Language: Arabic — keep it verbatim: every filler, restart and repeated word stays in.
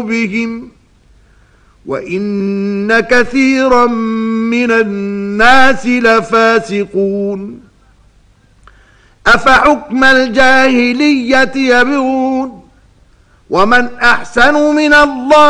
بهم وإن كثيرا من الناس لفاسقون أفحكم الجاهلية يبغون ومن أحسن من الله